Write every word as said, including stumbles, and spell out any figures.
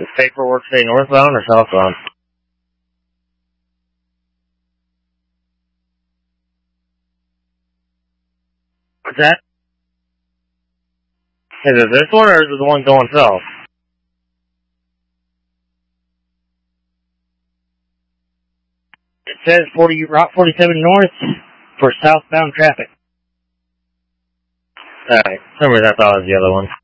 Does paperwork say northbound or southbound? What's that? Is it this one or is it the one going south? It says forty Route forty-seven north for southbound traffic. Alright, for some reason I thought it was the other one.